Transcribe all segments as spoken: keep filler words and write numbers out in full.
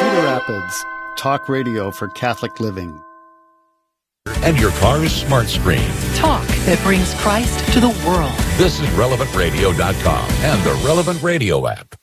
Cedar Rapids, talk radio for Catholic living. And your car's smart screen. Talk that brings Christ to the world. This is relevant radio dot com and the Relevant Radio app.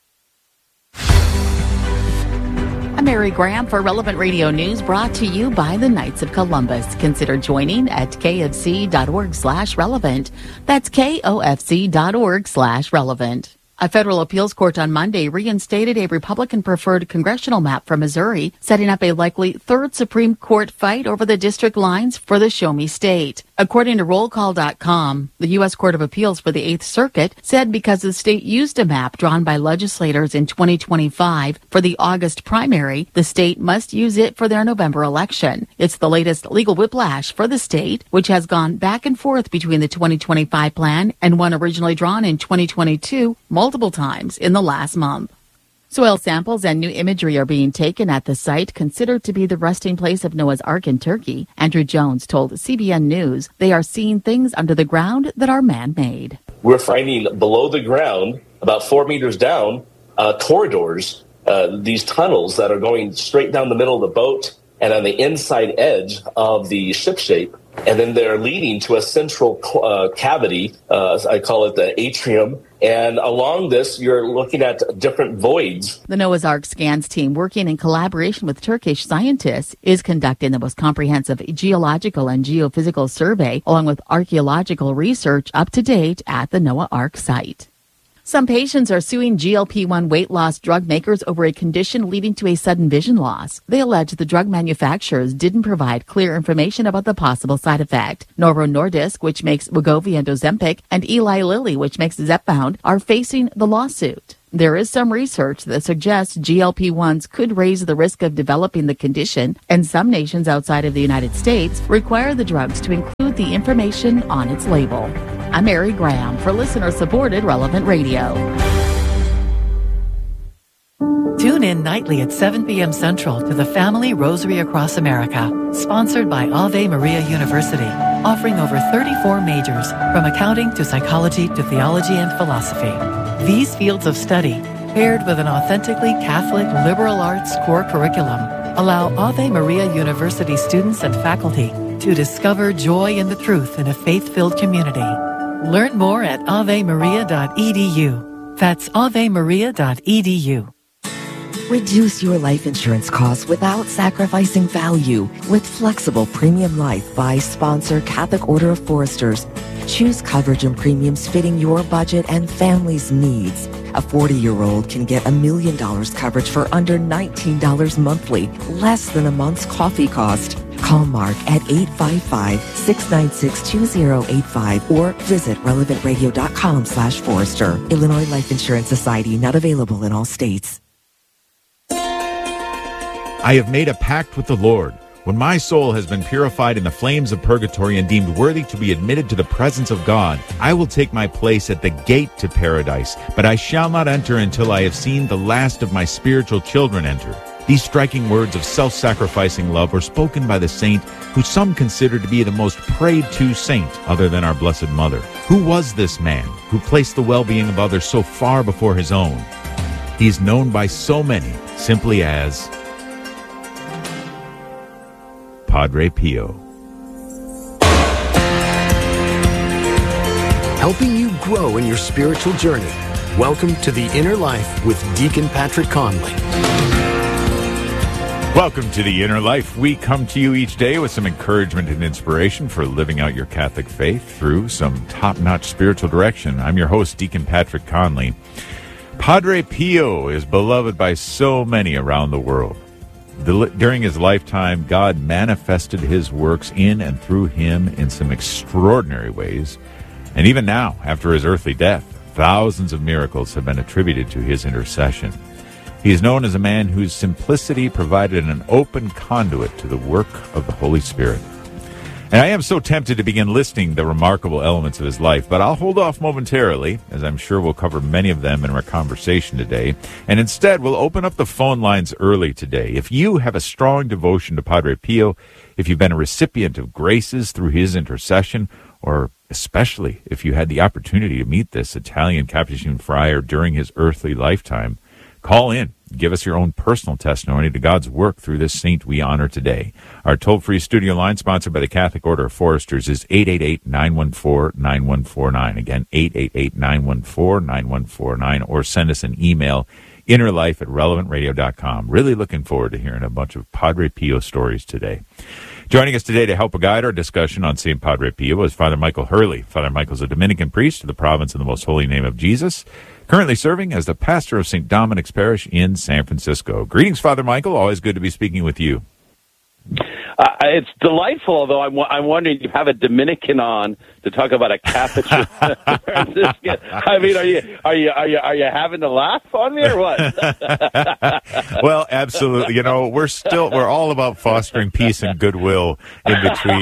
I'm Mary Graham for Relevant Radio News, brought to you by the Knights of Columbus. Consider joining at kfc.org slash relevant. That's kofc.org slash relevant. A federal appeals court on Monday reinstated a Republican-preferred congressional map for Missouri, setting up a likely third Supreme Court fight over the district lines for the Show Me State. According to roll call dot com, the U S Court of Appeals for the Eighth Circuit said because the state used a map drawn by legislators in twenty twenty-five for the August primary, the state must use it for their November election. It's the latest legal whiplash for the state, which has gone back and forth between the twenty twenty-five plan and one originally drawn in twenty twenty-two multiple times in the last month. Soil samples and new imagery are being taken at the site considered to be the resting place of Noah's Ark in Turkey. Andrew Jones told C B N News they are seeing things under the ground that are man-made. We're finding below the ground, about four meters down, uh, corridors, uh, these tunnels that are going straight down the middle of the boat and on the inside edge of the ship shape. And then they're leading to a central uh, cavity, uh, I call it the atrium. And along this, you're looking at different voids. The Noah's Ark Scans team, working in collaboration with Turkish scientists, is conducting the most comprehensive geological and geophysical survey, along with archaeological research up to date at the Noah Ark site. Some patients are suing G L P one weight loss drug makers over a condition leading to a sudden vision loss. They allege the drug manufacturers didn't provide clear information about the possible side effect. Novo Nordisk, which makes Wegovy and Ozempic, and Eli Lilly, which makes Zepbound, are facing the lawsuit. There is some research that suggests G L P ones could raise the risk of developing the condition, and some nations outside of the United States require the drugs to include the information on its label. I'm Mary Graham for listener-supported Relevant Radio. Tune in nightly at seven p.m. Central to the Family Rosary Across America, sponsored by Ave Maria University, offering over thirty-four majors, from accounting to psychology to theology and philosophy. These fields of study, paired with an authentically Catholic liberal arts core curriculum, allow Ave Maria University students and faculty to discover joy in the truth in a faith-filled community. Learn more at ave maria dot e d u. That's ave maria dot e d u. Reduce your life insurance costs without sacrificing value with Flexible Premium Life by sponsor Catholic Order of Foresters. Choose coverage and premiums fitting your budget and family's needs. A forty-year-old can get a million dollars coverage for under nineteen dollars monthly, less than a month's coffee cost. Call Mark at eight five five, six nine six, two zero eight five or visit relevant radio dot com slash Forester. Illinois Life Insurance Society, not available in all states. I have made a pact with the Lord. When my soul has been purified in the flames of purgatory and deemed worthy to be admitted to the presence of God, I will take my place at the gate to paradise, but I shall not enter until I have seen the last of my spiritual children enter. These striking words of self-sacrificing love were spoken by the saint who some consider to be the most prayed-to saint other than our Blessed Mother. Who was this man who placed the well-being of others so far before his own? He is known by so many simply as Padre Pio. Helping you grow in your spiritual journey. Welcome to The Inner Life with Deacon Patrick Conley. Welcome to The Inner Life. We come to you each day with some encouragement and inspiration for living out your Catholic faith through some top-notch spiritual direction. I'm your host, Deacon Patrick Conley. Padre Pio is beloved by so many around the world. The, during his lifetime, God manifested his works in and through him in some extraordinary ways. And even now, after his earthly death, thousands of miracles have been attributed to his intercession. He is known as a man whose simplicity provided an open conduit to the work of the Holy Spirit. And I am so tempted to begin listing the remarkable elements of his life, but I'll hold off momentarily, as I'm sure we'll cover many of them in our conversation today. And instead, we'll open up the phone lines early today. If you have a strong devotion to Padre Pio, if you've been a recipient of graces through his intercession, or especially if you had the opportunity to meet this Italian Capuchin friar during his earthly lifetime, call in give us your own personal testimony to God's work through this saint we honor today. Our toll-free studio line, sponsored by the Catholic Order of Foresters, is eight eight eight, nine one four, nine one four nine. Again, eight eight eight, nine one four, nine one four nine, or send us an email, innerlife at relevant radio dot com. Really looking forward to hearing a bunch of Padre Pio stories today. Joining us today to help guide our discussion on Saint Padre Pio is Father Michael Hurley. Father Michael's a Dominican priest of the province of the Most Holy Name of Jesus, currently serving as the pastor of Saint Dominic's Parish in San Francisco. Greetings, Father Michael. Always good to be speaking with you. Uh, it's delightful, although I'm, I'm wondering, you have a Dominican on to talk about a Catholic Franciscan. I mean, are you are you are you are you having to laugh on me or what? Well, absolutely. You know, we're still we're all about fostering peace and goodwill in between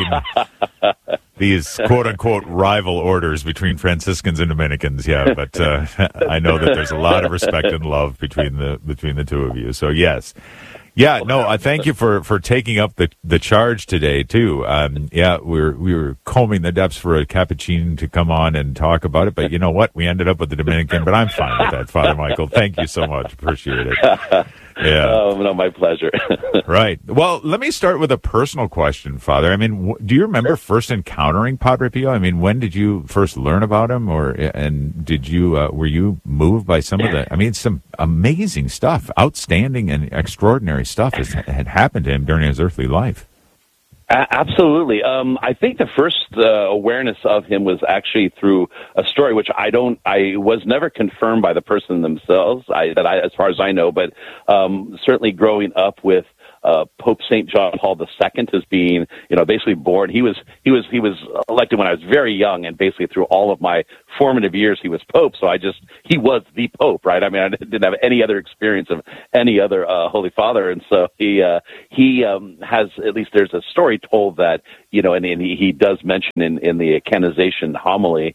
these quote unquote rival orders between Franciscans and Dominicans. Yeah, but uh, I know that there's a lot of respect and love between the between the two of you. So yes. Yeah, no, I thank you for, for taking up the, the charge today too. Um, yeah, we were we were combing the depths for a Capuchin to come on and talk about it, but you know what? We ended up with the Dominican, but I'm fine with that, Father Michael. Thank you so much. Appreciate it. Yeah. Oh, no, my pleasure. Right. Well, let me start with a personal question, Father. I mean, w- do you remember first encountering Padre Pio? I mean, when did you first learn about him, or and did you uh, were you moved by some of the? I mean, some amazing stuff, outstanding and extraordinary stuff has, had happened to him during his earthly life. Uh, absolutely. Um, I think the first uh, awareness of him was actually through a story, which I don't, I was never confirmed by the person themselves, I, that I, as far as I know, but um, certainly growing up with uh, Pope Saint John Paul the Second as being, you know, basically born. He was, he was, he was elected when I was very young, and basically through all of my formative years, he was Pope. So I just, he was the Pope, right? I mean, I didn't have any other experience of any other uh, Holy Father, and so he, uh, he um, has, at least there's a story told that, you know, and, and he, he does mention in, in the canonization homily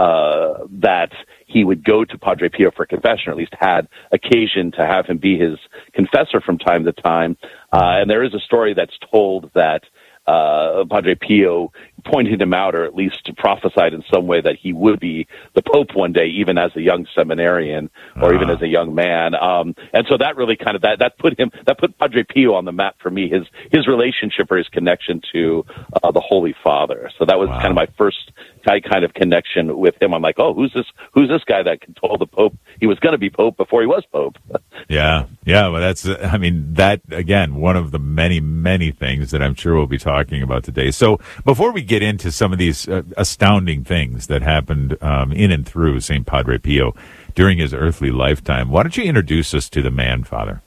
uh, that he would go to Padre Pio for confession, or at least had occasion to have him be his confessor from time to time. Uh, and there is a story that's told that uh, Padre Pio pointed him out, or at least prophesied in some way that he would be the Pope one day, even as a young seminarian or uh-huh. even as a young man. Um, and so that really kind of, that, that put him, that put Padre Pio on the map for me, his, his relationship or his connection to uh, the Holy Father. So that was wow. kind of my first kind of connection with him. I'm like, oh, who's this, who's this guy that told the Pope he was going to be Pope before he was Pope? Yeah. Yeah. Well, that's, I mean, that again, one of the many, many things that I'm sure we'll be talking about today. So before we get into some of these uh, astounding things that happened um, in and through Saint Padre Pio during his earthly lifetime, why don't you introduce us to the man, Father?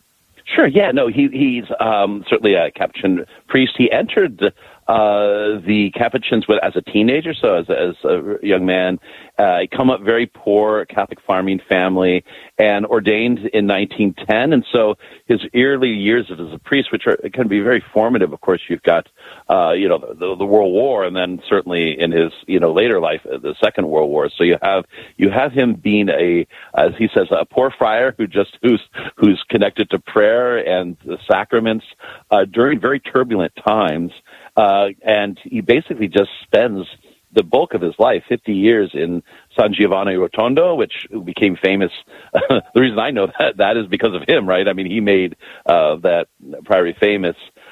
Sure. Yeah. No. He he's um, certainly a Capuchin priest. He entered uh, the Capuchins with, as a teenager, so as, as a young man. Uh, he come up very poor Catholic farming family and ordained in nineteen ten. And so his early years as a priest, which are, can be very formative. Of course, you've got, uh, you know, the, the World War, and then certainly in his, you know, later life, the Second World War. So you have, you have him being a, as he says, a poor friar who just, who's, who's connected to prayer and the sacraments, uh, during very turbulent times. Uh, and he basically just spends the bulk of his life, fifty years, in San Giovanni Rotondo, which became famous. The reason I know that, that is because of him, right? I mean, he made uh, that priory famous.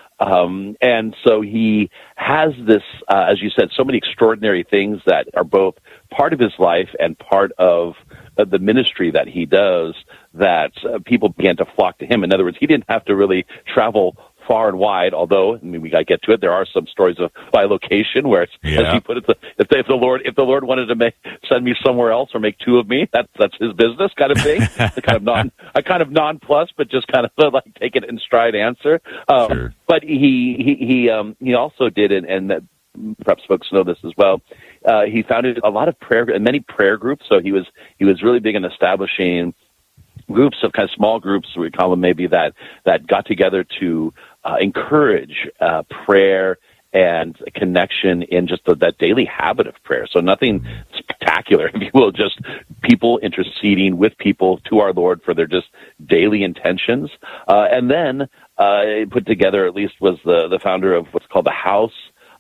Um, and so he has this, uh, as you said, so many extraordinary things that are both part of his life and part of uh, the ministry that he does, that uh, people began to flock to him. In other words, he didn't have to really travel far and wide, although, I mean, we got to get to it. There are some stories of by location where, it's, yeah. as he put it, if, they, if the Lord, if the Lord wanted to make, send me somewhere else or make two of me, that's that's his business, kind of thing. a kind of non, a kind of non-plus, but just kind of like take it in stride answer. Um, sure. But he he he um, he also did, and, and that perhaps folks know this as well. Uh, he founded a lot of prayer and many prayer groups. So he was he was really big in establishing groups of kind of small groups, we call them maybe, that that got together to uh, encourage uh, prayer and connection in just the, that daily habit of prayer. So nothing spectacular, if you will, just people interceding with people to our Lord for their just daily intentions. Uh, and then uh, put together, at least was the, the founder of what's called the House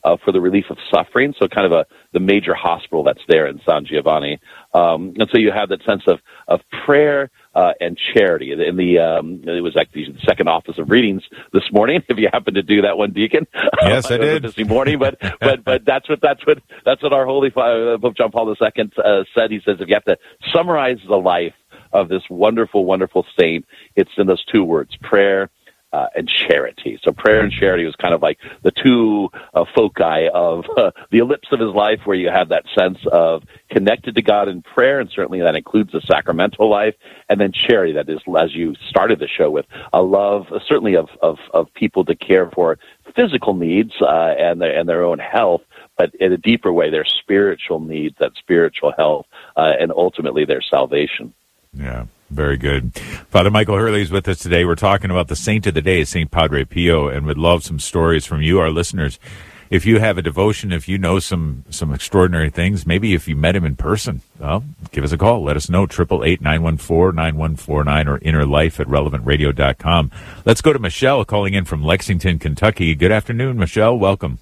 uh, for the relief of suffering. So kind of a the major hospital that's there in San Giovanni. Um, and so you have that sense of, of prayer uh, and charity. In the um, it was actually the second office of readings this morning. If you happen to do that one, Deacon. Yes, I did. This morning, but but but that's what that's what that's what our Holy Father, Pope John Paul the Second uh, said. He says if you have to summarize the life of this wonderful, wonderful saint, it's in those two words: prayer Uh, and charity. So prayer and charity was kind of like the two uh, foci of uh, the ellipse of his life, where you have that sense of connected to God in prayer, and certainly that includes the sacramental life, and then charity, that is, as you started the show with, a love, uh, certainly of, of, of people to care for physical needs uh, and, their, and their own health, but in a deeper way, their spiritual needs, that spiritual health, uh, and ultimately their salvation. Yeah. Very good. Father Michael Hurley is with us today. We're talking about the saint of the day, Saint Padre Pio, and would love some stories from you, our listeners. If you have a devotion, if you know some some extraordinary things, maybe if you met him in person, well, give us a call. Let us know, eight eight eight, nine one four, nine one four nine or innerlife at relevant radio dot com. Let's go to Michelle calling in from Lexington, Kentucky. Good afternoon, Michelle. Welcome.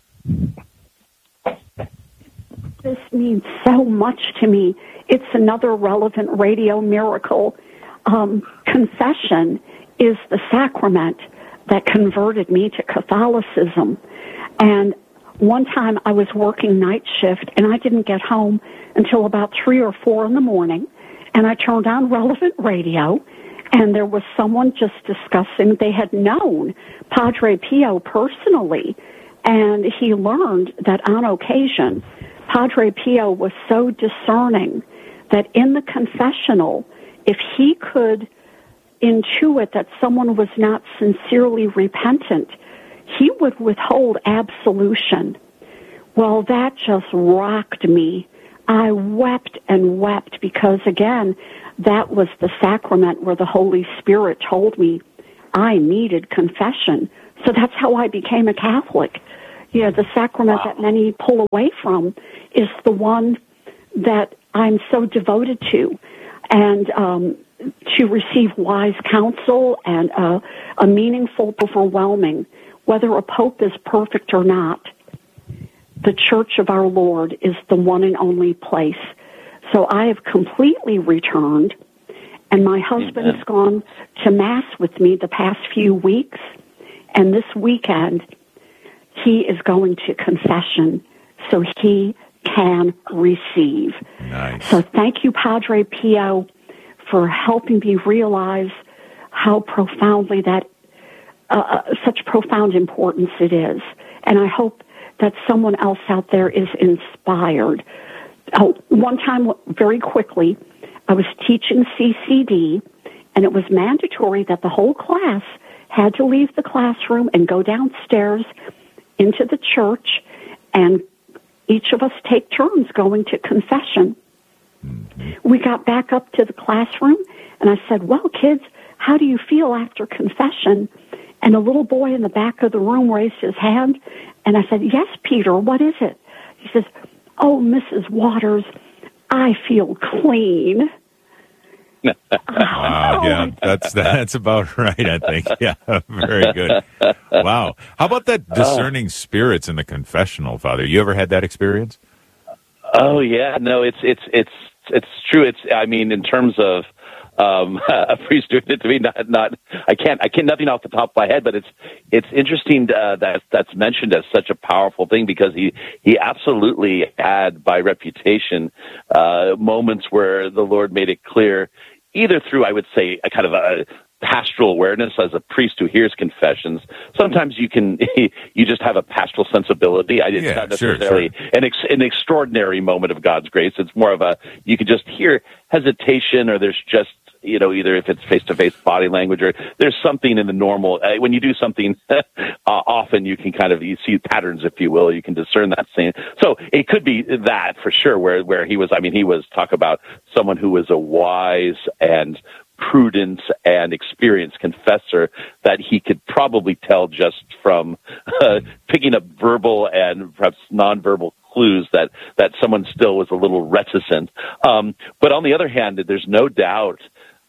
This means so much to me. It's another relevant radio miracle. Um, confession is the sacrament that converted me to Catholicism. And one time I was working night shift, and I didn't get home until about three or four in the morning, and I turned on relevant radio, and there was someone just discussing, they had known Padre Pio personally, and he learned that on occasion, Padre Pio was so discerning that in the confessional, if he could intuit that someone was not sincerely repentant, he would withhold absolution. Well, that just rocked me. I wept and wept because, again, that was the sacrament where the Holy Spirit told me I needed confession. So that's how I became a Catholic. Yeah, the sacrament wow. that many pull away from is the one that I'm so devoted to, and um, to receive wise counsel and uh, a meaningful, overwhelming, whether a pope is perfect or not, the Church of our Lord is the one and only place. So I have completely returned, and my husband's Amen. Gone to Mass with me the past few weeks, and this weekend he is going to confession, so he can receive. Nice. So thank you, Padre Pio, for helping me realize how profoundly that, uh, such profound importance it is. And I hope that someone else out there is inspired. Oh, one time, very quickly, I was teaching C C D, and it was mandatory that the whole class had to leave the classroom and go downstairs into the church, and each of us take turns going to confession. Mm-hmm. We got back up to the classroom, and I said, well, kids, how do you feel after confession? And a little boy in the back of the room raised his hand, and I said, yes, Peter, what is it? He says, oh, Missus Waters, I feel clean. Wow, yeah, that's that's about right, I think. Yeah, very good. Wow. How about that discerning spirits in the confessional, Father? You ever had that experience? Oh yeah, no, it's it's it's it's true. It's I mean, in terms of um, a priest doing it to me, not not I can't I can't nothing off the top of my head, but it's it's interesting uh, that that's mentioned as such a powerful thing, because he he absolutely had, by reputation, uh, moments where the Lord made it clear, either through, I would say, a kind of a pastoral awareness as a priest who hears confessions. Sometimes you can, you just have a pastoral sensibility. I, it's yeah, not necessarily sure, sure. An, ex, an extraordinary moment of God's grace. It's more of a, you can just hear hesitation, or there's just, you know, either if it's face-to-face body language, or there's something in the normal, uh, when you do something uh, often, you can kind of, you see patterns, if you will, you can discern that scene. So it could be that for sure, where, where he was, I mean, he was, talk about someone who was a wise and prudent and experienced confessor, that he could probably tell just from uh, picking up verbal and perhaps nonverbal clues that, that someone still was a little reticent. Um, but on the other hand, there's no doubt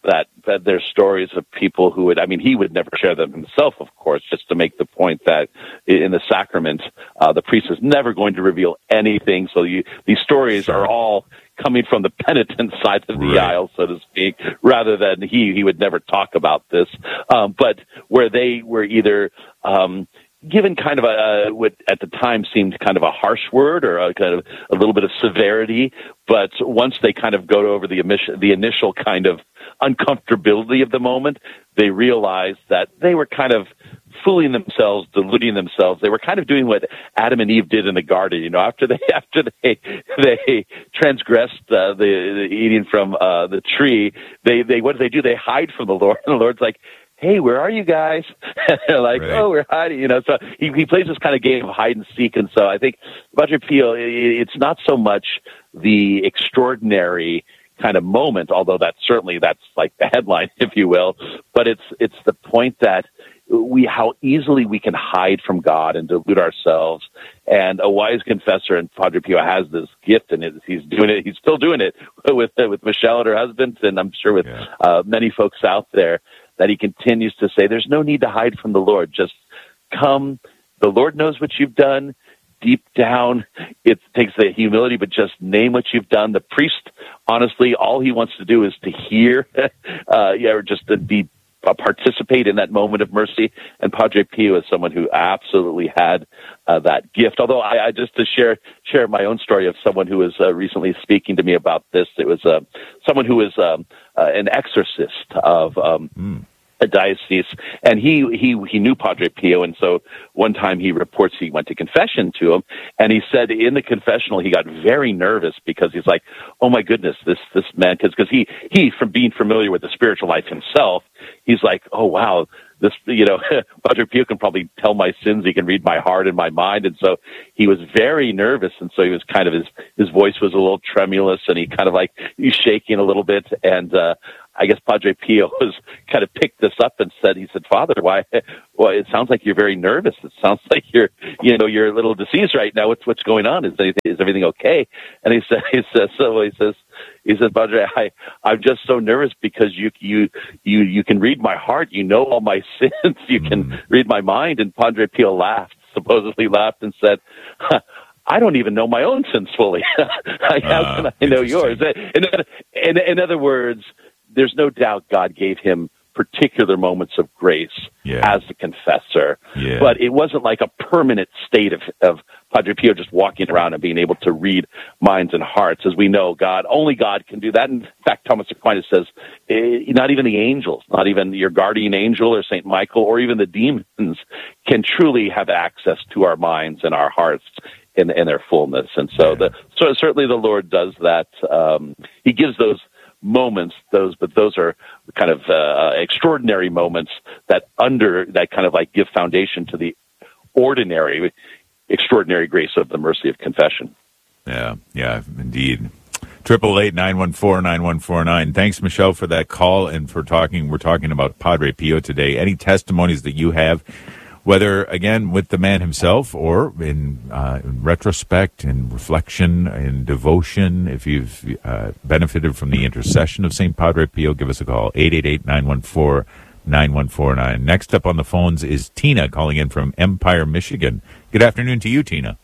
that, that there's stories of people who would, I mean, he would never share them himself, of course, just to make the point that in the sacrament, uh, the priest is never going to reveal anything. So you, these stories are all coming from the penitent side of the Right. aisle, so to speak, rather than he, he would never talk about this. Um, but where they were either, um, given kind of a, what at the time seemed kind of a harsh word or a kind of a little bit of severity, but once they kind of go over the, emission, the initial kind of uncomfortability of the moment, they realized that they were kind of fooling themselves, deluding themselves. They were kind of doing what Adam and Eve did in the garden. You know, after they after they they transgressed uh, the, the eating from uh, the tree, they they what do they do? They hide from the Lord, and the Lord's like, hey, where are you guys? They're like, right. oh, we're hiding, you know. So he, he plays this kind of game of hide and seek. And so I think Padre Pio, it's not so much the extraordinary kind of moment, although that's certainly, that's like the headline, if you will, but it's, it's the point that we, how easily we can hide from God and delude ourselves. And a wise confessor, and Padre Pio has this gift, and he's doing it, he's still doing it with, with Michelle and her husband, and I'm sure with yeah. uh, many folks out there, that he continues to say, there's no need to hide from the Lord. Just come. The Lord knows what you've done. Deep down, it takes the humility, but just name what you've done. The priest, honestly, all he wants to do is to hear, uh, yeah, or just to be, uh, participate in that moment of mercy. And Padre Pio is someone who absolutely had uh, that gift. Although I, I just to share share my own story of someone who was uh, recently speaking to me about this. It was uh, someone who was um, uh, an exorcist of um, mm. a diocese, and he he he knew Padre Pio, and so one time he reports he went to confession to him, and he said in the confessional he got very nervous because he's like, oh my goodness, this this man, because because he he from being familiar with the spiritual life himself, he's like, oh wow, this, you know, Padre Pio can probably tell my sins. He can read my heart and my mind. And so he was very nervous. And so he was kind of, his, his voice was a little tremulous, and he kind of like, he's shaking a little bit. And, uh, I guess Padre Pio was kind of picked this up and said, he said, Father, why, well, it sounds like you're very nervous. It sounds like you're, you know, you're a little diseased right now. What's, what's going on? Is anything, is everything okay? And he said, he says, so he says, he said, Padre, I, I'm just so nervous because you, you, you, you can read my heart. You know all my sins. You can mm. read my mind. And Padre Pio laughed, supposedly laughed, and said, huh, I don't even know my own sins fully. How uh, can I know yours? In, in, in other words, there's no doubt God gave him particular moments of grace yeah. as a confessor, yeah. but it wasn't like a permanent state of, of Padre Pio just walking around and being able to read minds and hearts. As we know, God, only God can do that. In fact, Thomas Aquinas says, eh, not even the angels, not even your guardian angel or Saint Michael or even the demons can truly have access to our minds and our hearts in, in their fullness. And so, yeah. the, so certainly the Lord does that. Um, he gives those moments, those, but those are kind of uh, extraordinary moments that under that kind of like give foundation to the ordinary, extraordinary grace of the mercy of confession. Yeah, yeah, indeed. Triple eight nine one four nine one four nine. Thanks, Michelle, for that call and for talking. We're talking about Padre Pio today. Any testimonies that you have, whether, again, with the man himself or in, uh, in retrospect, in reflection, in devotion, if you've uh, benefited from the intercession of Saint Padre Pio, give us a call, eight eight eight nine one four nine one four nine. Next up on the phones is Tina calling in from Empire, Michigan. Good afternoon to you, Tina.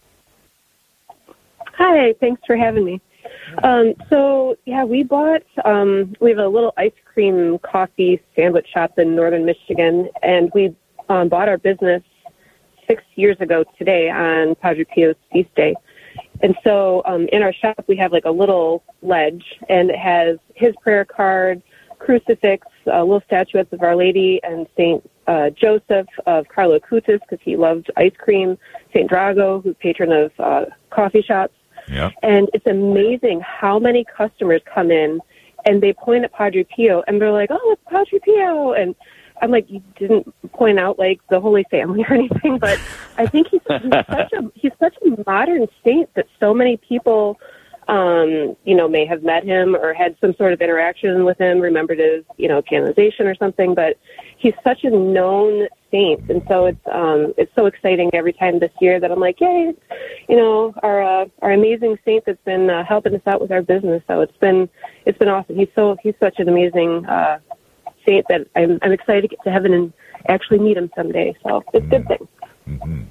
Hi, thanks for having me. Um, so, yeah, we bought, um, we have a little ice cream coffee sandwich shop in northern Michigan, and we Um, bought our business six years ago today on Padre Pio's feast day. And so um, in our shop, we have like a little ledge, and it has his prayer card, crucifix, uh, little statuettes of Our Lady and Saint uh, Joseph of Carlo Acutis, because he loved ice cream, Saint Drago, who's patron of uh, coffee shops. Yeah. And it's amazing how many customers come in, and they point at Padre Pio, and they're like, oh, it's Padre Pio. And I'm like, you didn't point out like the Holy Family or anything, but I think he's, he's such a he's such a modern saint that so many people, um, you know, may have met him or had some sort of interaction with him, remembered his, you know, canonization or something. But he's such a known saint, and so it's um, it's so exciting every time this year that I'm like, yay, you know, our uh, our amazing saint that's been uh, helping us out with our business. So it's been it's been awesome. He's so he's such an amazing uh, saint that I'm I'm excited to get to heaven and actually meet him someday. So it's a good thing. Mm-hmm.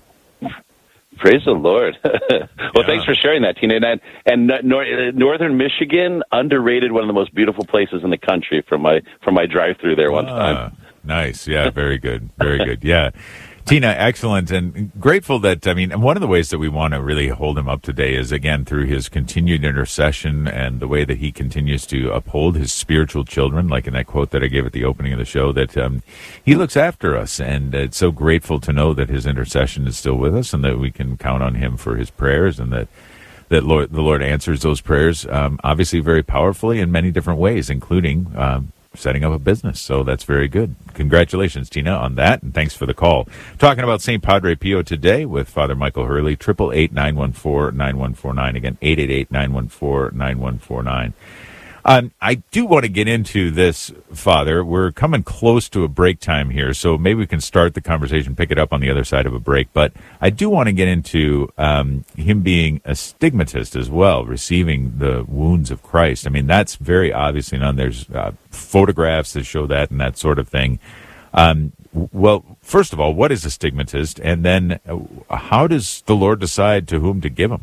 Praise the Lord. well, yeah. Thanks for sharing that, Tina. And, and nor- Northern Michigan, underrated, one of the most beautiful places in the country from my from my drive-through there one ah, time. Nice. Yeah, very good. Very good. Yeah. Tina, excellent, and grateful that, I mean, one of the ways that we want to really hold him up today is, again, through his continued intercession and the way that he continues to uphold his spiritual children, like in that quote that I gave at the opening of the show, that um, he looks after us, and it's so grateful to know that his intercession is still with us and that we can count on him for his prayers, and that that Lord, the Lord answers those prayers, um, obviously very powerfully in many different ways, including um setting up a business. So that's very good. Congratulations, Tina, on that, and thanks for the call. Talking about Saint Padre Pio today with Father Michael Hurley, eight eight eight, nine one four, nine one four nine. Again, eight eight eight, nine one four, nine one four nine. Um, I do want to get into this, Father. We're coming close to a break time here, so maybe we can start the conversation, pick it up on the other side of a break. But I do want to get into um, him being a stigmatist as well, receiving the wounds of Christ. I mean, that's very obviously known. There's uh, photographs that show that and that sort of thing. Um, well, first of all, what is a stigmatist? And then uh, how does the Lord decide to whom to give them?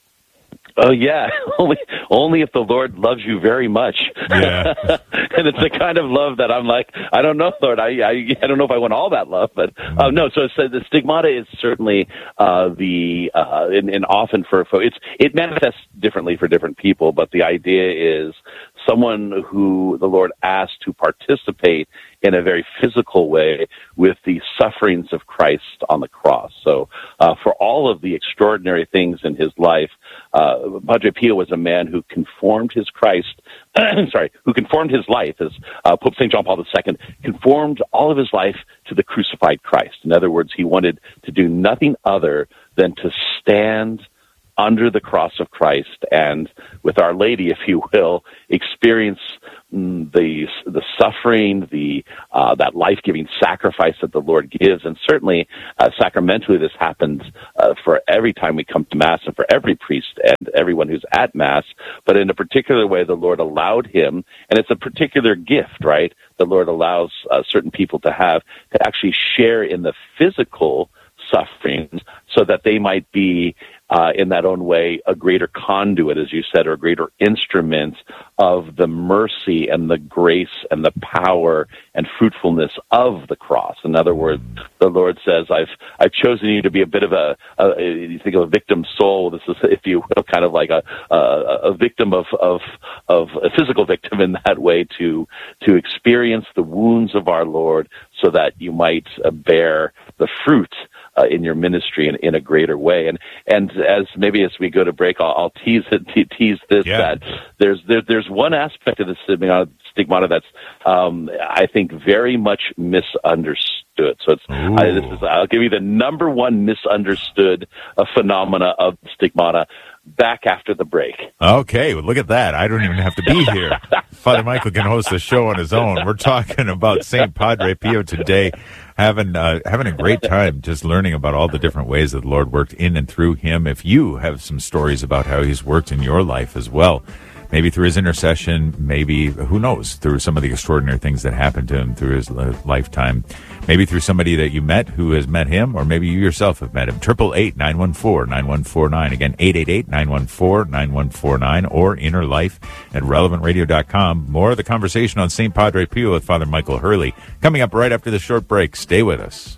Oh, yeah, only only if the Lord loves you very much. Yeah. And it's the kind of love that I'm like, I don't know, Lord, I I, I don't know if I want all that love, but uh, no, so, so the stigmata is certainly uh, the, uh, and, and often for, for, it's it manifests differently for different people, but the idea is someone who the Lord asked to participate in a very physical way with the sufferings of Christ on the cross. So uh, for all of the extraordinary things in his life, uh, Padre Pio was a man who conformed his Christ, sorry, who conformed his life, as uh, Pope Saint John Paul the Second conformed all of his life to the crucified Christ. In other words, he wanted to do nothing other than to stand under the cross of Christ and, with Our Lady, if you will, experience mm, the the suffering, the uh, that life-giving sacrifice that the Lord gives. And certainly, uh, sacramentally, this happens uh, for every time we come to Mass and for every priest and everyone who's at Mass. But in a particular way, the Lord allowed him, and it's a particular gift, right? The Lord allows uh, certain people to have, to actually share in the physical sufferings so that they might be Uh, in that own way, a greater conduit, as you said, or a greater instrument of the mercy and the grace and the power and fruitfulness of the cross. In other words, the Lord says, I've I've chosen you to be a bit of a, a you think of a victim soul. This is, if you will, kind of like a a, a victim of, of of a physical victim in that way, to to experience the wounds of our Lord, so that you might uh, bear the fruit Uh, in your ministry in, in a greater way. And and as maybe as we go to break, I'll, I'll tease it, te- tease this, yeah. that there's there, there's one aspect of the stigmata, stigmata that's, um, I think, very much misunderstood. So it's, I, this is, I'll give you the number one misunderstood uh, phenomena of stigmata back after the break. Okay, well, look at that. I don't even have to be here. Father Michael can host the show on his own. We're talking about Saint Padre Pio today, having uh, having a great time just learning about all the different ways that the Lord worked in and through him. If you have some stories about how he's worked in your life as well, maybe through his intercession, maybe, who knows, through some of the extraordinary things that happened to him through his lifetime, maybe through somebody that you met who has met him, or maybe you yourself have met him. eight eight eight, nine one four, nine one four nine. Again, eight eight eight, nine one four, nine one four nine, or Inner Life at relevant radio dot com. More of the conversation on Saint Padre Pio with Father Michael Hurley coming up right after this short break. Stay with us.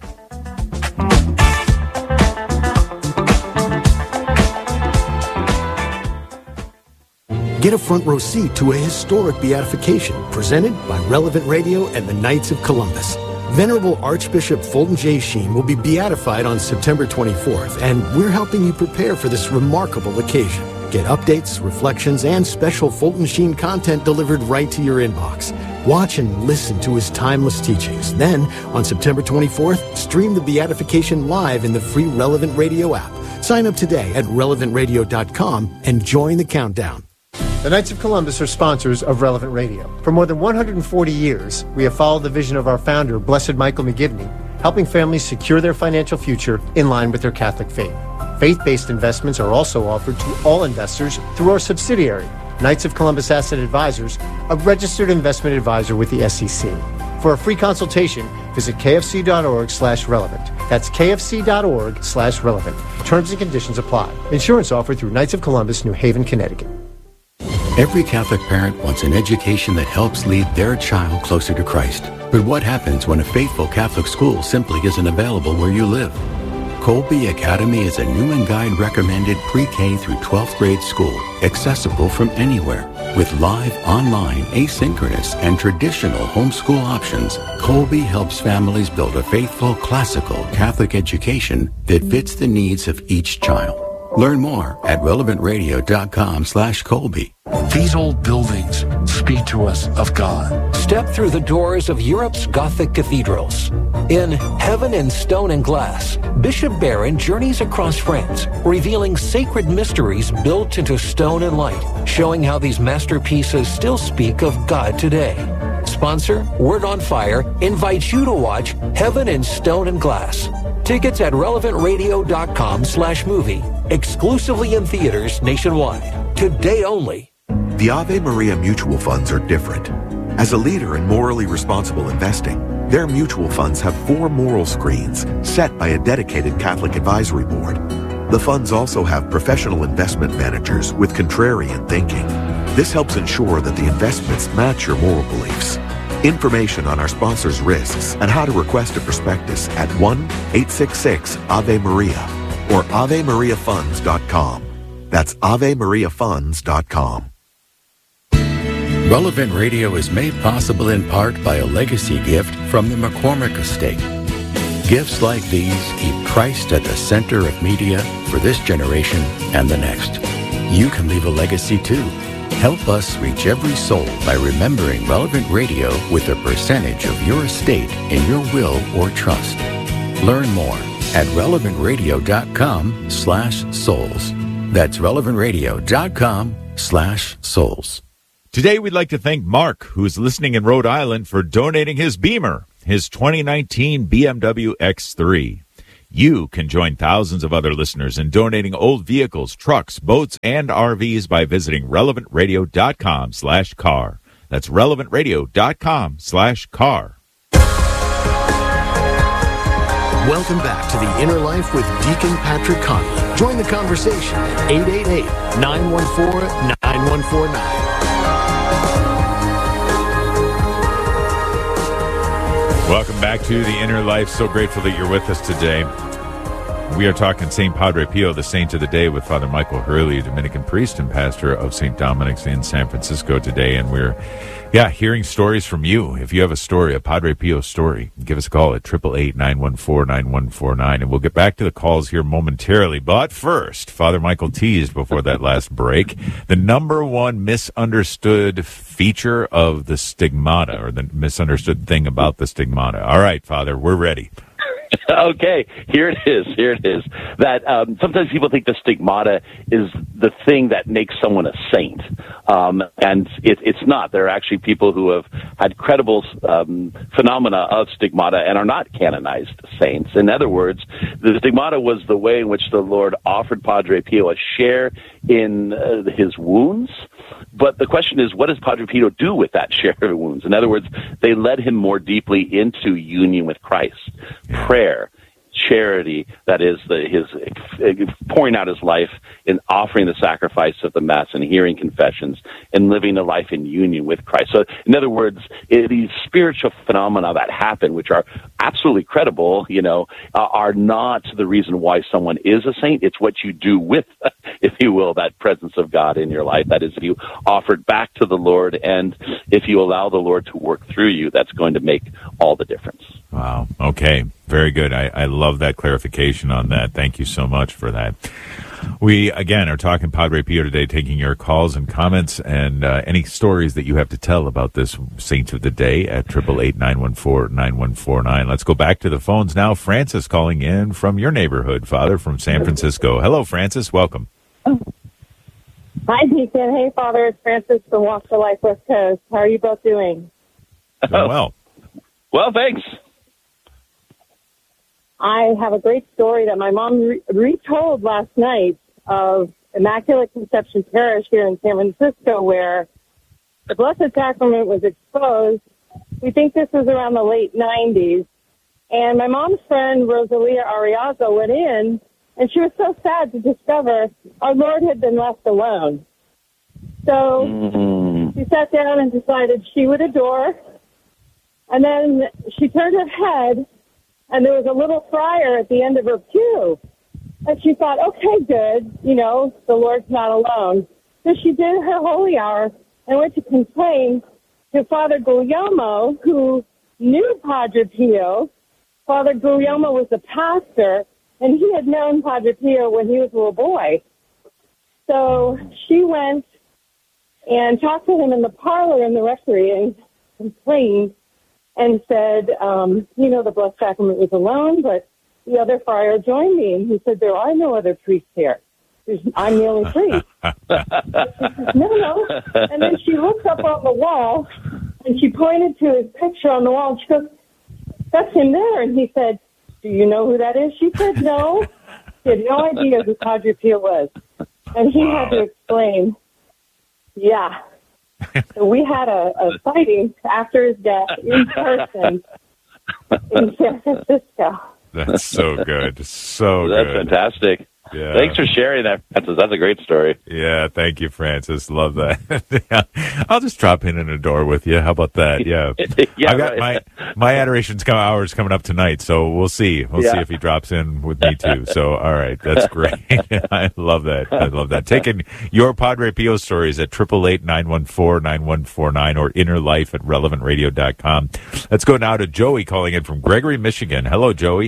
Get a front row seat to a historic beatification presented by Relevant Radio and the Knights of Columbus. Venerable Archbishop Fulton J. Sheen will be beatified on September twenty-fourth, and we're helping you prepare for this remarkable occasion. Get updates, reflections, and special Fulton Sheen content delivered right to your inbox. Watch and listen to his timeless teachings. Then, on September twenty-fourth, stream the beatification live in the free Relevant Radio app. Sign up today at relevant radio dot com and join the countdown. The Knights of Columbus are sponsors of Relevant Radio. For more than one hundred forty years, we have followed the vision of our founder, Blessed Michael McGivney, helping families secure their financial future in line with their Catholic faith. Faith-based investments are also offered to all investors through our subsidiary, Knights of Columbus Asset Advisors, a registered investment advisor with the S E C. For a free consultation, visit kfc.org slash relevant. That's kfc.org slash relevant. Terms and conditions apply. Insurance offered through Knights of Columbus, New Haven, Connecticut. Every Catholic parent wants an education that helps lead their child closer to Christ. But what happens when a faithful Catholic school simply isn't available where you live? Colby Academy is a Newman Guide recommended pre-K through twelfth grade school, accessible from anywhere. With live, online, asynchronous, and traditional homeschool options, Colby helps families build a faithful, classical Catholic education that fits the needs of each child. Learn more at relevantradio.com slash Colby. These old buildings speak to us of God. Step through the doors of Europe's Gothic cathedrals. In Heaven in Stone and Glass, Bishop Barron journeys across France, revealing sacred mysteries built into stone and light, showing how these masterpieces still speak of God today. Sponsor, Word on Fire, invites you to watch Heaven in Stone and Glass. Tickets at relevantradio.com slash movie. Exclusively in theaters nationwide. Today only. The Ave Maria mutual funds are different. As a leader in morally responsible investing, their mutual funds have four moral screens set by a dedicated Catholic advisory board. The funds also have professional investment managers with contrarian thinking. This helps ensure that the investments match your moral beliefs. Information on our sponsors' risks and how to request a prospectus at one eight six six Ave Maria or ave maria funds dot com. That's ave maria funds dot com. Relevant Radio is made possible in part by a legacy gift from the McCormick Estate. Gifts like these keep Christ at the center of media for this generation and the next. You can leave a legacy too. Help us reach every soul by remembering Relevant Radio with a percentage of your estate in your will or trust. Learn more at relevantradio.com slash souls. That's relevantradio.com slash souls. Today, we'd like to thank Mark, who is listening in Rhode Island, for donating his Beamer, his twenty nineteen B M W X three. You can join thousands of other listeners in donating old vehicles, trucks, boats, and R Vs by visiting relevantradio.com slash car. That's relevantradio.com slash car. Welcome back to The Inner Life with Deacon Patrick Conley. Join the conversation at eight eight eight, nine one four, nine one four nine. Welcome back to The Inner Life. So grateful that you're with us today. We are talking Saint Padre Pio, the saint of the day, with Father Michael Hurley, Dominican priest and pastor of Saint Dominic's in San Francisco today. And we're, yeah, hearing stories from you. If you have a story, a Padre Pio story, give us a call at eight eight eight, nine one four, nine one four nine. And we'll get back to the calls here momentarily. But first, Father Michael teased before that last break, the number one misunderstood feature of the stigmata, or the misunderstood thing about the stigmata. All right, Father, we're ready. Okay, here it is. Here it is. That um, sometimes people think the stigmata is the thing that makes someone a saint, um, and it, it's not. There are actually people who have had credible um, phenomena of stigmata and are not canonized saints. In other words, the stigmata was the way in which the Lord offered Padre Pio a share in uh, his wounds. But the question is, what does Padre Pio do with that share of wounds? In other words, they led him more deeply into union with Christ. Prayer, charity, that is the, his pouring out his life in offering the sacrifice of the Mass and hearing confessions and living a life in union with Christ. So, in other words, it, these spiritual phenomena that happen, which are absolutely credible, you know, uh, are not the reason why someone is a saint. It's what you do with, if you will, that presence of God in your life. That is, if you offer it back to the Lord and if you allow the Lord to work through you, that's going to make all the difference. Wow. Okay. Very good. I, I love that clarification on that. Thank you so much for that. We, again, are talking Padre Pio today, taking your calls and comments and uh, any stories that you have to tell about this saint of the day at eight eight eight, nine one four, nine one four nine. Let's go back to the phones now. Francis calling in from your neighborhood, Father, from San Francisco. Hello, Francis. Welcome. Hi, Deacon. Hey, Father. It's Francis from Walk for Life West Coast. How are you both doing? Oh, well. Well, thanks. I have a great story that my mom re- retold last night of Immaculate Conception Parish here in San Francisco, where the Blessed Sacrament was exposed. We think this was around the late nineties. And my mom's friend, Rosalia Arriaga, went in, and she was so sad to discover our Lord had been left alone. So mm-hmm. she sat down and decided she would adore. And then she turned her head, and there was a little friar at the end of her pew. And she thought, okay, good, you know, the Lord's not alone. So she did her holy hour and went to complain to Father Guglielmo, who knew Padre Pio. Father Guglielmo was a pastor, and he had known Padre Pio when he was a little boy. So she went and talked to him in the parlor in the rectory and complained and said, um, you know, the Blessed Sacrament was alone, but the other friar joined me. And he said, there are no other priests here. There's, I'm the only priest. Said, no, no. And then she looked up on the wall, and she pointed to his picture on the wall, and she goes, that's him there. And he said, do you know who that is? She said, no. She had no idea who Padre Pio was. And he had to explain, yeah. So we had a, a sighting after his death in person in San Francisco. That's so good. So That's good. fantastic. Yeah. Thanks for sharing that, Francis. That's a great story. Yeah, thank you, Francis. Love that. I'll just drop in and adore with you. How about that? Yeah. yeah I got right. my my adoration's come, hours coming up tonight, so we'll see. We'll yeah. see if he drops in with me too. So, all right, that's great. I love that. I love that. Taking your Padre Pio stories at eight eight eight, nine one four, nine one four nine or inner life at relevant radio dot com. Let's go now to Joey calling in from Gregory, Michigan. Hello, Joey.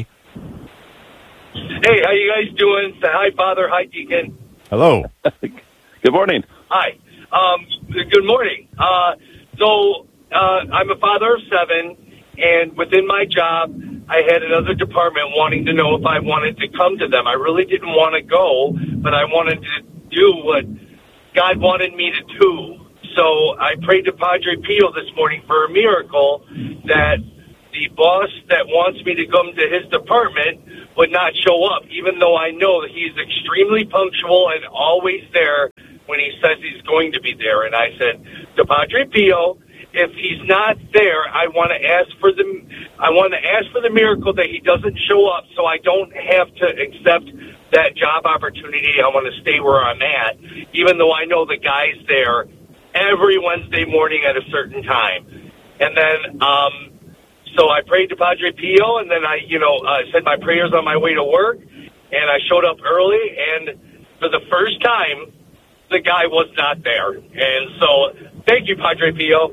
Hey, how you guys doing? Say hi, Father. Hi, Deacon. Hello. Good morning. Hi. Um, good morning. Uh, so uh, I'm a father of seven, and within my job, I had another department wanting to know if I wanted to come to them. I really didn't want to go, but I wanted to do what God wanted me to do. So I prayed to Padre Pio this morning for a miracle that the boss that wants me to come to his department would not show up, even though I know that he's extremely punctual and always there when he says he's going to be there. And I said to Padre Pio, if he's not there, I want to ask for the I want to ask for the miracle that he doesn't show up, so I don't have to accept that job opportunity. I want to stay where I'm at, even though I know the guy's there every Wednesday morning at a certain time. And then, um, so I prayed to Padre Pio, and then I, you know, uh, said my prayers on my way to work, and I showed up early, and for the first time, the guy was not there. And so, thank you, Padre Pio.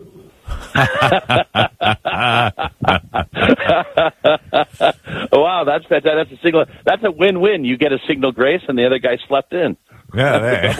Wow, that's that, that's a signal. That's a win-win. You get a signal grace, and the other guy slept in. Yeah,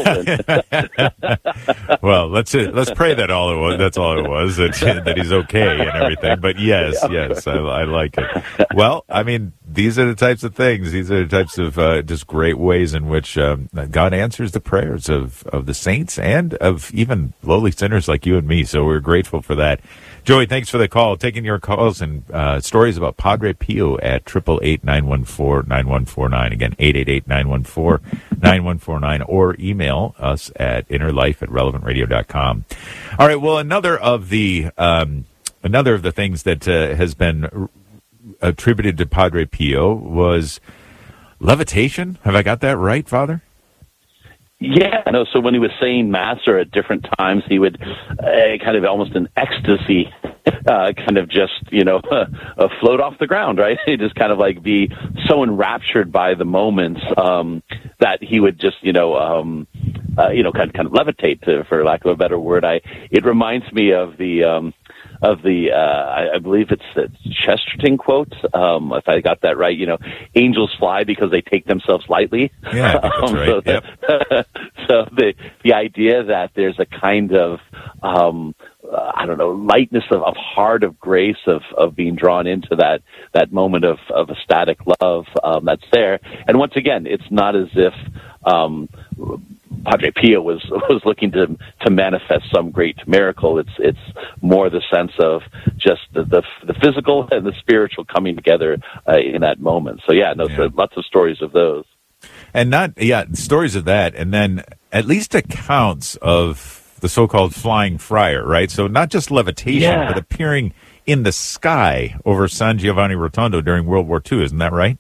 well, let's let's pray that all it was. That's all it was. That, that he's okay and everything. But yes, yes, I, I like it. Well, I mean, these are the types of things. These are the types of uh, just great ways in which um, God answers the prayers of of the saints and of even lowly sinners like you and me. So we're grateful for that. Joey, thanks for the call. Taking your calls and uh, stories about Padre Pio at eight eight eight, nine one four, nine one four nine. Again, eight eight eight, nine one four, nine one four nine, or email us at innerlife at relevant radio dot com. All right, well, another of the um, another of the things that uh, has been attributed to Padre Pio was levitation. Have I got that right, Father? Yeah, no. So when he was saying Mass, or at different times, he would uh, kind of almost in ecstasy, uh, kind of just you know uh, uh, float off the ground, right? He'd just kind of like be so enraptured by the moments um, that he would just you know um, uh, you know kind of, kind of levitate, to, for lack of a better word. I it reminds me of the. Um, Of the, uh, I, I believe it's the Chesterton quote, um, if I got that right, you know, angels fly because they take themselves lightly. Yeah, that's um, right. So, the, yep. so the the idea that there's a kind of, um, uh, I don't know, lightness of, of heart, of grace, of, of being drawn into that, that moment of, of ecstatic love um, that's there. And once again, it's not as if um, Padre Pio was was looking to to manifest some great miracle. It's it's more the sense of just the the, the physical and the spiritual coming together uh, in that moment. So yeah, no, Yeah. so lots of stories of those. And not, yeah, stories of that, and then at least accounts of the so-called flying friar, right? So not just levitation, Yeah. but appearing in the sky over San Giovanni Rotondo during World War Two. Isn't that right?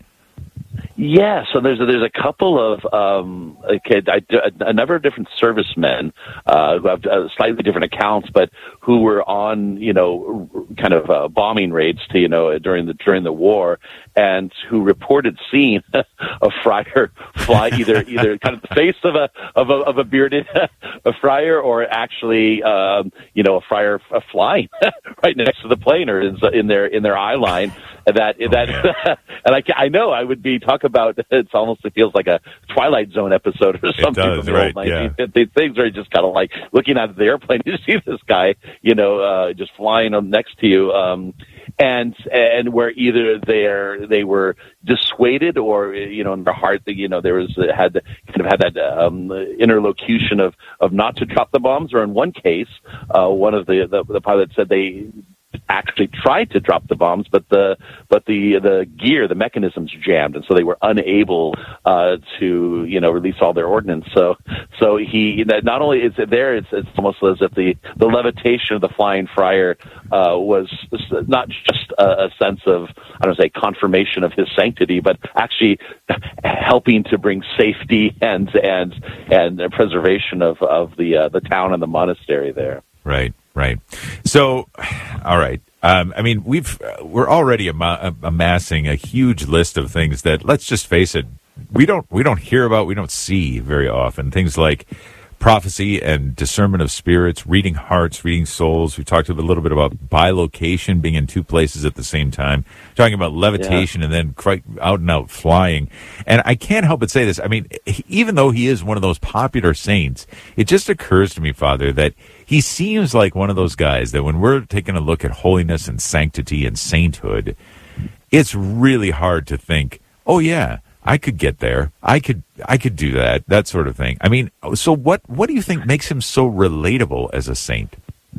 Yeah, so there's a, there's a couple of um, okay, I, a number of different servicemen uh, who have uh, slightly different accounts, but who were on you know kind of uh, bombing raids to you know during the during the war, and who reported seeing a friar fly either either kind of the face of a of a, of a bearded a friar, or actually um, you know a friar uh, flying right next to the plane or in, in their in their eye line. That Oh, that and I, I know I would be talk about it's almost it feels like a Twilight Zone episode or something does, from the right, old nineteen fifties. Things are just kind of like looking at the airplane. You see this guy, you know, uh, just flying up next to you, um, and and where either they're they were dissuaded or you know in their heart, you know, there was had kind of had that um, interlocution of of not to drop the bombs, or in one case, uh, one of the, the the pilots said they actually tried to drop the bombs, but the but the the gear, the mechanisms jammed, and so they were unable uh, to you know release all their ordnance. So so he not only is it there, it's it's almost as if the the levitation of the flying friar uh, was not just a, a sense of I don't say confirmation of his sanctity, but actually helping to bring safety and and and preservation of of the uh, the town and the monastery there. Right. Right. So, all right. Um, I mean, we've uh, we're already am- amassing a huge list of things that, let's just face it, we don't we don't hear about, we don't see very often. Things like prophecy and discernment of spirits, reading hearts, reading souls. We talked a little bit about bilocation, being in two places at the same time. Talking about levitation yeah. and then cr- out and out flying. And I can't help but say this. I mean, he, even though he is one of those popular saints, it just occurs to me, Father, that he seems like one of those guys that when we're taking a look at holiness and sanctity and sainthood, it's really hard to think, oh, yeah, I could get there. I could I could do that, that sort of thing. I mean, so what, what do you think makes him so relatable as a saint?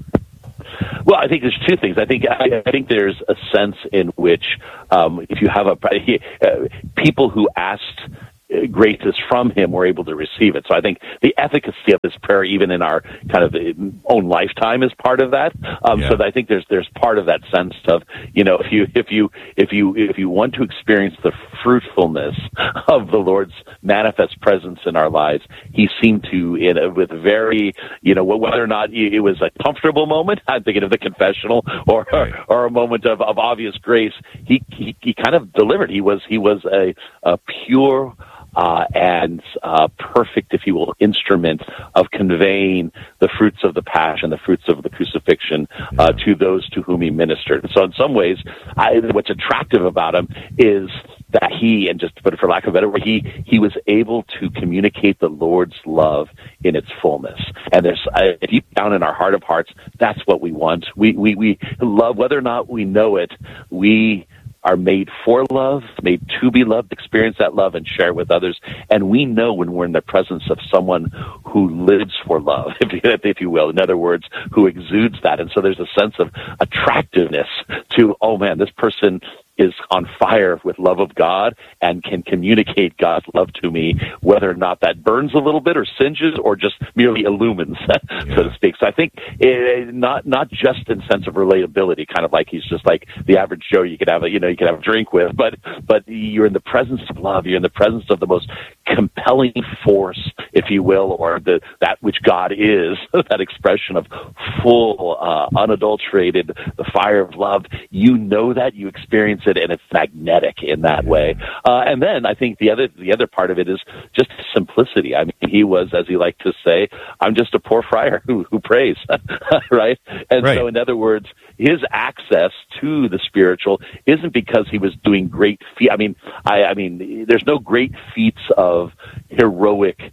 Well, I think there's two things. I think I, I think there's a sense in which um, if you have a uh, people who asked graces from him were able to receive it. So I think the efficacy of this prayer, even in our kind of own lifetime, is part of that. Um, yeah. So I think there's there's part of that sense of you know if you if you if you if you want to experience the fruitfulness of the Lord's manifest presence in our lives, he seemed to in a, with very you know whether or not it was a comfortable moment. I'm thinking of the confessional or right. or, or a moment of, of obvious grace. He, he he kind of delivered. He was he was a, a pure. Uh, and uh, perfect, if you will, instrument of conveying the fruits of the passion, the fruits of the crucifixion uh, to those to whom he ministered. So in some ways, I, what's attractive about him is that he, and just to put it for lack of a better word, he, he was able to communicate the Lord's love in its fullness. And there's, uh, deep down in our heart of hearts, that's what we want. We, we, we love, whether or not we know it, we are made for love, made to be loved, experience that love and share it with others. And we know when we're in the presence of someone who lives for love, if you, if you will, in other words, who exudes that. And so there's a sense of attractiveness to, oh man, this person is on fire with love of God and can communicate God's love to me, whether or not that burns a little bit or singes or just merely illumines, yeah. so to speak. So I think it, not not just in sense of relatability, kind of like he's just like the average Joe you could have a you know you could have a drink with, but but you're in the presence of love, you're in the presence of the most compelling force, if you will, or the that which God is, that expression of full, uh, unadulterated, the fire of love. You know that, you experience it, and it's magnetic in that way. Uh, and then I think the other the other part of it is just simplicity. I mean, he was, as he liked to say, I'm just a poor friar who who prays, right? And right. so, in other words, his access to the spiritual isn't because he was doing great feats. I mean, I, I mean, there's no great feats of heroic.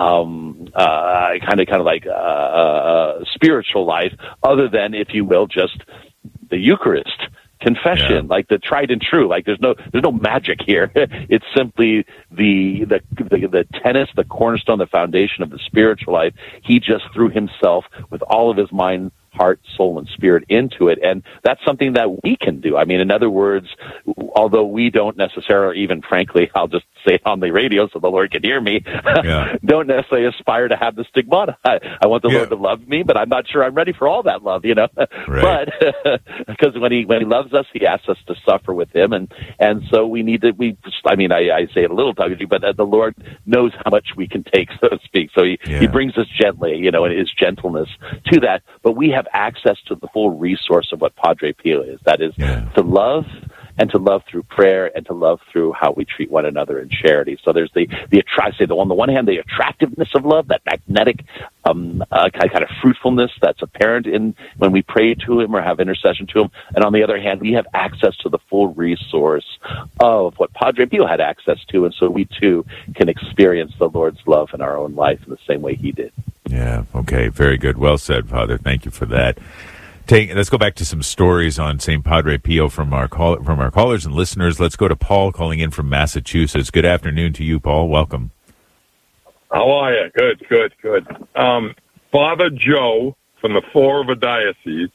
Um, uh, kind of, kind of like uh, uh, spiritual life, other than, if you will, just the Eucharist confession, yeah. like the tried and true. Like there's no there's no magic here. It's simply the, the the the tenets, the cornerstone, the foundation of the spiritual life. He just threw himself with all of his mind, heart, soul, and spirit into it. And that's something that we can do. I mean, in other words, although we don't necessarily, even frankly, I'll just say it on the radio so the Lord can hear me, yeah. don't necessarily aspire to have the stigmata. I, I want the yeah. Lord to love me, but I'm not sure I'm ready for all that love, you know. Right. But because when he when he loves us, he asks us to suffer with him. And, and so we need to, we I mean, I, I say it a little tongue-in-cheek, but the Lord knows how much we can take, so to speak. So he, yeah. he brings us gently, you know, and his gentleness to that. But we have access to the full resource of what Padre Pio is. That is yeah. to love, and to love through prayer, and to love through how we treat one another in charity. So there's the the I say the on the one hand the attractiveness of love, that magnetic um, uh, kind of fruitfulness that's apparent in when we pray to him or have intercession to him, and on the other hand we have access to the full resource of what Padre Pio had access to, and so we too can experience the Lord's love in our own life in the same way he did. Yeah. Okay. Very good. Well said, Father. Thank you for that. Take, let's go back to some stories on Saint Padre Pio from our call, from our callers and listeners. Let's go to Paul calling in from Massachusetts. Good afternoon to you, Paul. Welcome. How are you? Good, good, good. Um, Father Joe from the Florida Diocese,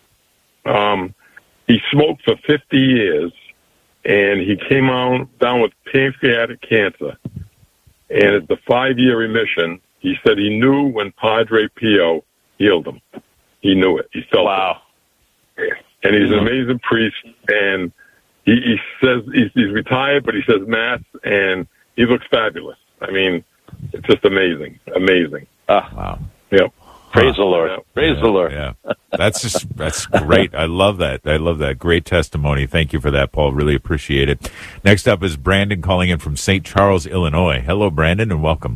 um, he smoked for fifty years, and he came out down with pancreatic cancer. And at the five-year remission, he said he knew when Padre Pio healed him. He knew it. He felt wow. it. And he's an amazing priest, and he, he says he's, he's retired, but he says Mass, and he looks fabulous. I mean, it's just amazing, amazing. Ah, wow. Yep. Praise the Lord. Yeah. Praise yeah, the Lord. Yeah. That's just, that's great. I love that. I love that. Great testimony. Thank you for that, Paul. Really appreciate it. Next up is Brandon calling in from Saint Charles, Illinois. Hello, Brandon, and welcome.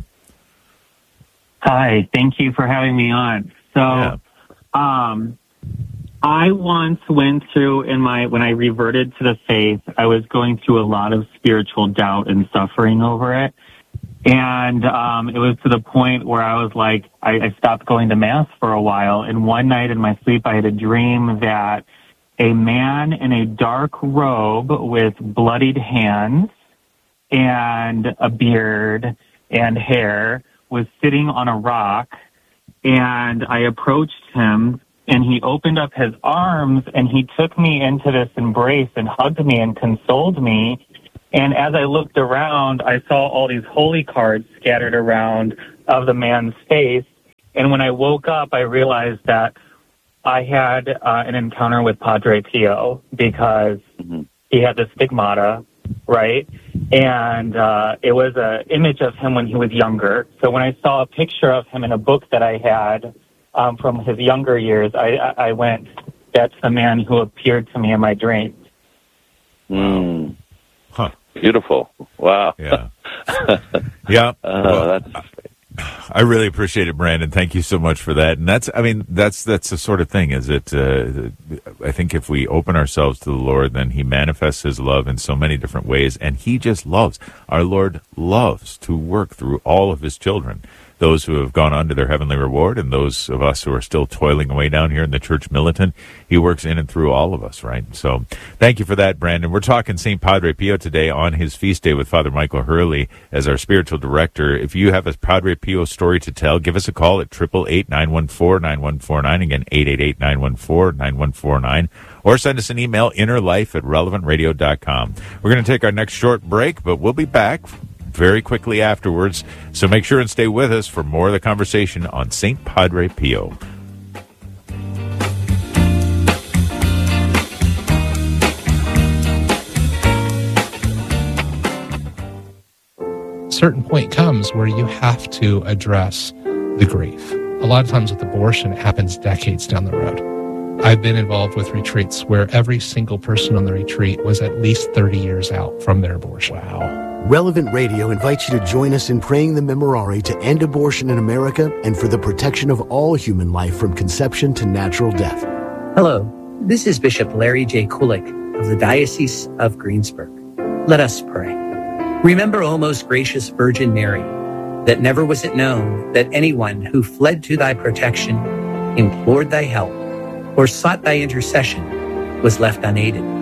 Hi. Thank you for having me on. So, yeah. um, I once went through in my, when I reverted to the faith, I was going through a lot of spiritual doubt and suffering over it. And um, it was to the point where I was like, I, I stopped going to Mass for a while. And one night in my sleep, I had a dream that a man in a dark robe with bloodied hands and a beard and hair was sitting on a rock. And I approached him, and he opened up his arms, and he took me into this embrace and hugged me and consoled me. And as I looked around, I saw all these holy cards scattered around of the man's face. And when I woke up, I realized that I had uh, an encounter with Padre Pio because mm-hmm. he had the stigmata, right? And uh, it was an image of him when he was younger. So when I saw a picture of him in a book that I had um, from his younger years, I, I went, that's the man who appeared to me in my dreams. Mm. Huh. Beautiful. Wow. Yeah. yeah. Uh, well, that's... I really appreciate it, Brandon. Thank you so much for that. And that's, I mean, that's, that's the sort of thing, is it, uh, I think if we open ourselves to the Lord, then he manifests his love in so many different ways. And he just loves, our Lord loves to work through all of his children. Those who have gone on to their heavenly reward, and those of us who are still toiling away down here in the church militant, he works in and through all of us, right? So thank you for that, Brandon. We're talking Saint Padre Pio today on his feast day with Father Michael Hurley as our spiritual director. If you have a Padre Pio story to tell, give us a call at eight eight eight, nine one four, nine one four nine. Again, eight eight eight, nine one four, nine one four nine. Or send us an email, innerlife at relevant radio dot com. We're going to take our next short break, but we'll be back very quickly afterwards. So make sure and stay with us for more of the conversation on Saint Padre Pio. A certain point comes where you have to address the grief. A lot of times with abortion, it happens decades down the road. I've been involved with retreats where every single person on the retreat was at least thirty years out from their abortion. Wow. Relevant Radio invites you to join us in praying the Memorare to end abortion in America and for the protection of all human life from conception to natural death. Hello, this is Bishop Larry J. Kulik of the Diocese of Greensburg. Let us pray. Remember, O most gracious Virgin Mary, that never was it known that anyone who fled to thy protection, implored thy help, or sought thy intercession was left unaided.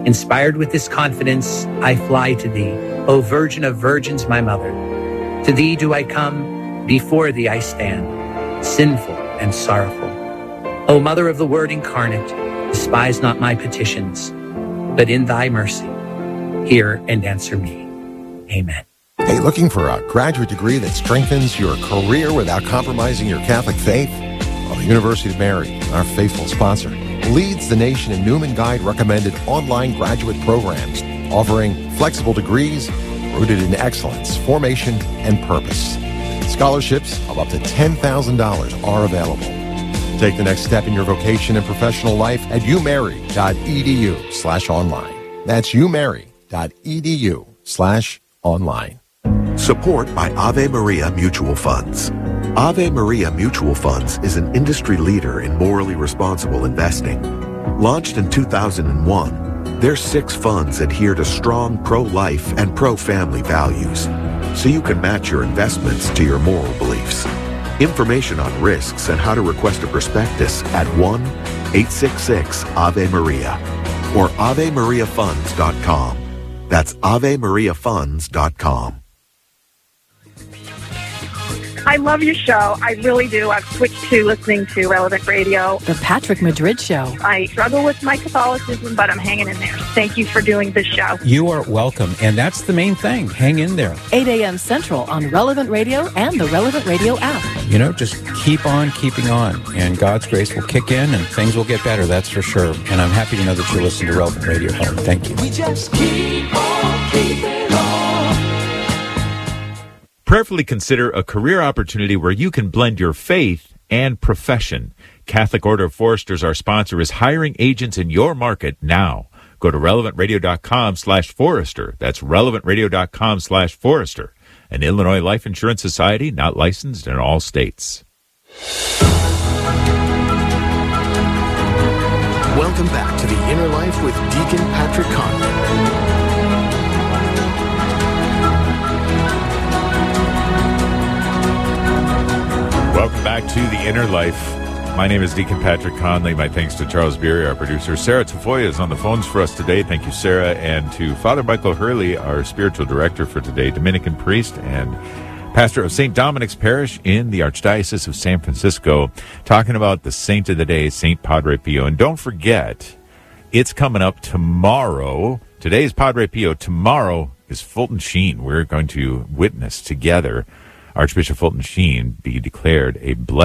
Inspired with this confidence, I fly to thee, O Virgin of Virgins, my mother. To thee do I come, before thee I stand, sinful and sorrowful. O Mother of the Word incarnate, despise not my petitions, but in thy mercy, hear and answer me. Amen. Hey, looking for a graduate degree that strengthens your career without compromising your Catholic faith? Well, the University of Mary, our faithful sponsor, leads the nation in Newman Guide recommended online graduate programs, offering flexible degrees rooted in excellence, formation, and purpose. Scholarships of up to ten thousand dollars are available. Take the next step in your vocation and professional life at umary.edu slash online. That's umary.edu slash online. Support by Ave Maria Mutual Funds. Ave Maria Mutual Funds is an industry leader in morally responsible investing. Launched in two thousand one, their six funds adhere to strong pro-life and pro-family values, so you can match your investments to your moral beliefs. Information on risks and how to request a prospectus at one eight six six Ave Maria or ave maria funds dot com. That's ave maria funds dot com. I love your show. I really do. I've switched to listening to Relevant Radio. The Patrick Madrid Show. I struggle with my Catholicism, but I'm hanging in there. Thank you for doing this show. You are welcome, and that's the main thing. Hang in there. eight a.m. Central on Relevant Radio and the Relevant Radio app. You know, just keep on keeping on, and God's grace will kick in, and things will get better, that's for sure. And I'm happy to know that you're listening to Relevant Radio Home. Thank you. We just keep on keeping on. Prayerfully consider a career opportunity where you can blend your faith and profession. Catholic Order of Foresters, our sponsor, is hiring agents in your market now. Go to relevant radio dot com slash forester. That's relevant radio dot com slash forester. An Illinois Life Insurance Society, not licensed in all states. Welcome back to The Inner Life with Deacon Patrick Conley. Welcome back to The Inner Life. My name is Deacon Patrick Conley. My thanks to Charles Beery, our producer. Sarah Tafoya is on the phones for us today. Thank you, Sarah. And to Father Michael Hurley, our spiritual director for today, Dominican priest and pastor of Saint Dominic's Parish in the Archdiocese of San Francisco, talking about the saint of the day, Saint Padre Pio. And don't forget, it's coming up tomorrow. Today's Padre Pio. Tomorrow is Fulton Sheen. We're going to witness together Archbishop Fulton Sheen be declared a blessed